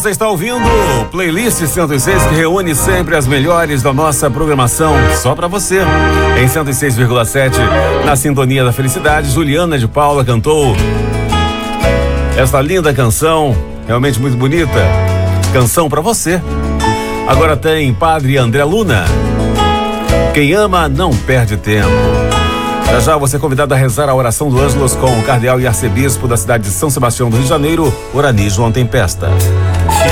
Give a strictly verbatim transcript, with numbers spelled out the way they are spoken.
Você está ouvindo Playlist cento e seis, que reúne sempre as melhores da nossa programação, só pra você. Em cento e seis vírgula sete, na sintonia da felicidade, Juliana de Paula cantou esta linda canção, realmente muito bonita, Canção Pra Você. Agora tem Padre André Luna, Quem Ama Não Perde Tempo. Já já você é convidado a rezar a oração do Ângelus com o cardeal e arcebispo da cidade de São Sebastião do Rio de Janeiro, Orani João Tempesta.